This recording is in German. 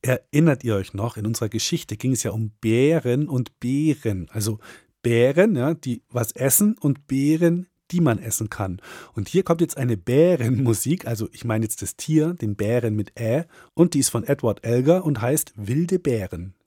Erinnert ihr euch noch, in unserer Geschichte ging es ja um Bären und Beeren. Also Bären, ja, die was essen und Beeren, die man essen kann. Und hier kommt jetzt eine Bärenmusik, also ich meine jetzt das Tier, den Bären mit Ä, und die ist von Edward Elgar und heißt Wilde Bären.